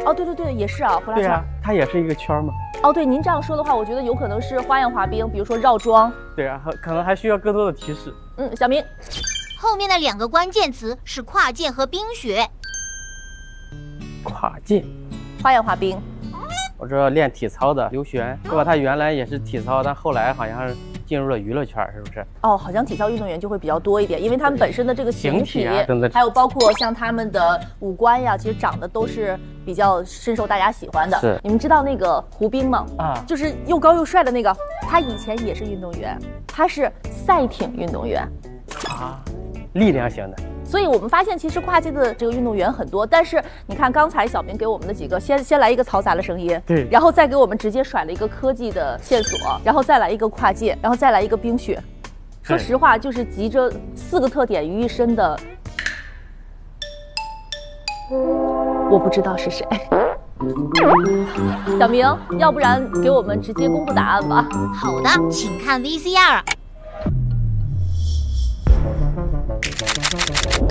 哦，对对对，也是啊，呼啦圈。 对啊，它也是一个圈嘛。 哦，对，您这样说的话，我觉得有可能是花样滑冰，比如说绕桩。 对啊，可能还需要更多的提示。 小明， 后面的2个关键词是跨界和冰雪。 跨界， 花样滑冰。 我知道练体操的刘璇，是吧？他原来也是体操，但后来好像是进入了娱乐圈，是不是？ 哦，好像体操运动员就会比较多一点，因为他们本身的这个形体啊等等， 还有包括像他们的五官呀，其实长得都是比较深受大家喜欢的。 是， 你们知道那个胡兵吗？ 啊， 就是又高又帅的那个，他以前也是运动员，他是赛艇运动员。 啊，力量型的。 所以我们发现，其实跨界的这个运动员很多，但是你看刚才小明给我们的几个，先来一个嘈杂的声音， 对， 然后再给我们直接甩了一个科技的线索，然后再来一个跨界，然后再来一个冰雪。说实话，就是集着4个特点于一身的，我不知道是谁。小明，要不然给我们直接公布答案吧。 好的，请看 VCR。